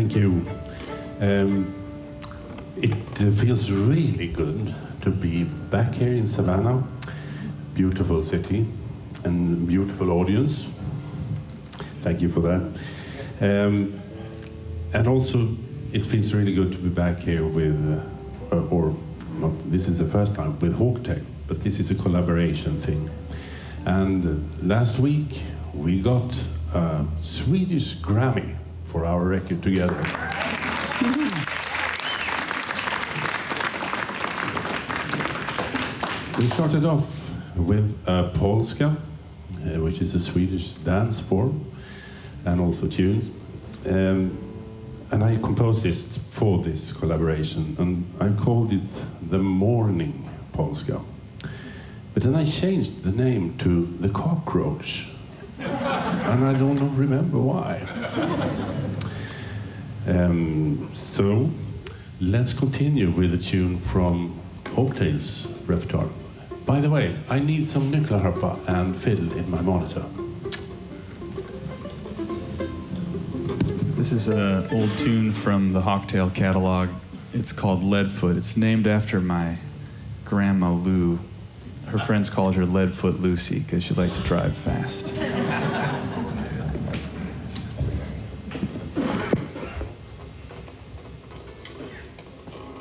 Thank you. It feels really good to be back here in Savannah. Beautiful city and beautiful audience. Thank you for that. And also, it feels really good to be back here with, or not, this is the first time, with Hawktail, but this is a collaboration thing. And last week, we got a Swedish Grammy for our record together. We started off with polska, which is a Swedish dance form, and also tunes. And I composed this for this collaboration, and I called it the Morning Polska. But then I changed the name to the Cockroach, and I don't remember why. So let's continue with a tune from Hawktail's repertoire. By the way, I need some nyckelharpa and fiddle in my monitor. This is an old tune from the Hawktail catalog. It's called Leadfoot. It's named after my grandma Lou. Her friends called her Leadfoot Lucy because she liked to drive fast.